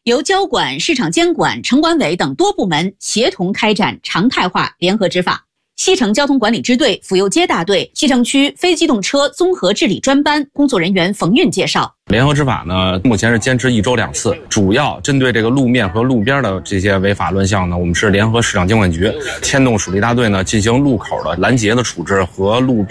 由交管、市场监管、城管委等多部门协同开展常态化联合执法。西城交通管理支队府右街大队西城区非机动车综合治理专班工作人员冯运介绍， 联合执法呢，目前是坚持1周2次，主要针对这个路面和路边的这些违法乱象呢，我们是联合市场监管局牵动属地大队呢进行路口的拦截的处置和路边